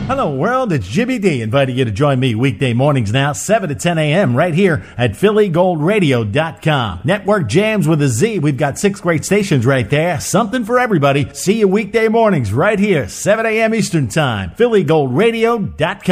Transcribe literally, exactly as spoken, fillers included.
Hello, world. It's Jimmy D inviting you to join me weekday mornings now, seven to ten a.m. right here at Philly Gold Radio dot com. Network jams with a Z. We've got six great stations right there. Something for everybody. See you weekday mornings right here, seven a.m. Eastern Time. Philly Gold Radio dot com.